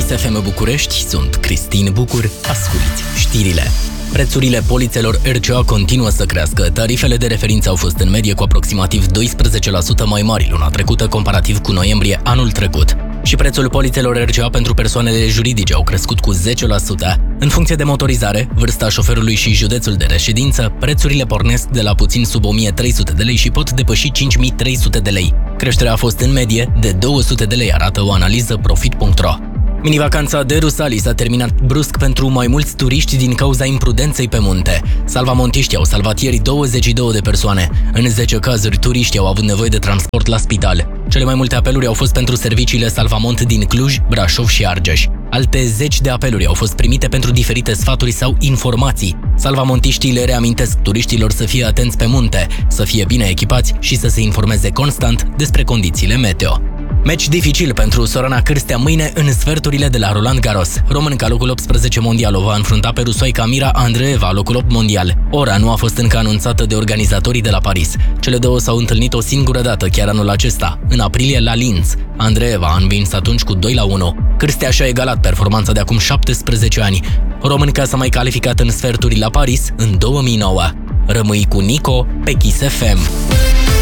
Kiss FM București, sunt Cristin Bucur, asculți știrile. Prețurile polițelor RCA continuă să crească. Tarifele de referință au fost în medie cu aproximativ 12% mai mari luna trecută comparativ cu noiembrie anul trecut. Și prețul polițelor RCA pentru persoanele juridice au crescut cu 10%. În funcție de motorizare, vârsta șoferului și județul de reședință, prețurile pornesc de la puțin sub 1300 de lei și pot depăși 5300 de lei. Creșterea a fost în medie de 200 de lei, arată o analiză Profit.ro. Minivacanța de Rusalii s-a terminat brusc pentru mai mulți turiști din cauza imprudenței pe munte. Salvamontiștii au salvat ieri 22 de persoane. În 10 cazuri, turiștii au avut nevoie de transport la spital. Cele mai multe apeluri au fost pentru serviciile Salvamont din Cluj, Brașov și Argeș. Alte 10 de apeluri au fost primite pentru diferite sfaturi sau informații. Salvamontiștii le reamintesc turiștilor să fie atenți pe munte, să fie bine echipați și să se informeze constant despre condițiile meteo. Meci dificil pentru Sorana Cârstea mâine în sferturile de la Roland Garros. Românca locul 18 mondial o va înfrunta pe rusoica Mira Andreeva, locul 8 mondial. Ora nu a fost încă anunțată de organizatorii de la Paris. Cele două s-au întâlnit o singură dată chiar anul acesta, în aprilie la Linz. Andreeva a învins atunci cu 2-1. Cârstea și-a egalat performanța de acum 17 ani. Românca s-a mai calificat în sferturi la Paris în 2009. Rămâi cu Nico pe Kiss FM.